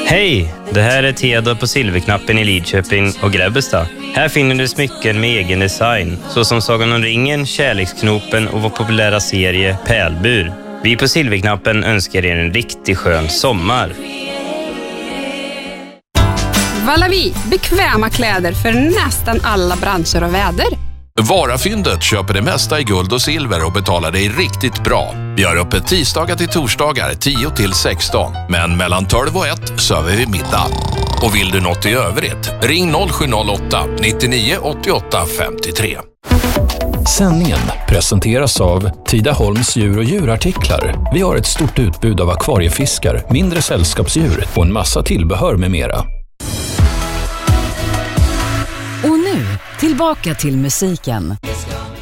Hej! Det här är Theodor på Silverknappen i Lidköping och Grebbestad. Här finner du smycken med egen design, såsom Sagan om ringen, Kärleksknopen och vår populära serie Pärlbur. Vi på Silverknappen önskar er en riktigt skön sommar. Valavi, bekväma kläder för nästan alla branscher och väder. Varafyndet köper det mesta i guld och silver och betalar dig riktigt bra. Vi har öppet tisdagar till torsdagar 10 till 16. Men mellan 12 och 1 server vi middag. Och vill du något i övrigt, ring 0708 99 88 53. Sändningen presenteras av Tidaholms djur- och djurartiklar. Vi har ett stort utbud av akvariefiskar, mindre sällskapsdjur och en massa tillbehör med mera. Och nu, tillbaka till musiken.